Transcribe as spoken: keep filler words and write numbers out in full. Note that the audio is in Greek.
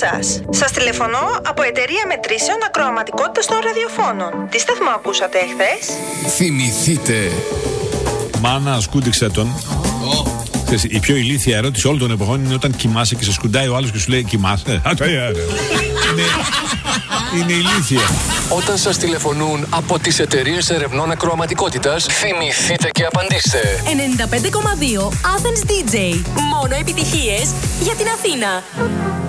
σας. Σας τηλεφωνώ από εταιρεία μετρήσεων ακροαματικότητας των ραδιοφώνων. Τι σταθμό ακούσατε εχθές? Θυμηθείτε. Μάνα, σκούντιξε τον. Oh. Η πιο ηλίθια ερώτηση όλων των εποχών είναι όταν κοιμάσαι και σε σκουντάει ο άλλος και σου λέει κοιμάσαι. είναι, είναι ηλίθια. Όταν σας τηλεφωνούν από τις εταιρείες ερευνών ακροαματικότητας, θυμηθείτε και απαντήστε. ενενήντα πέντε κόμμα δύο Athens ντι τζέι. Μόνο επιτυχίες για την Αθήνα.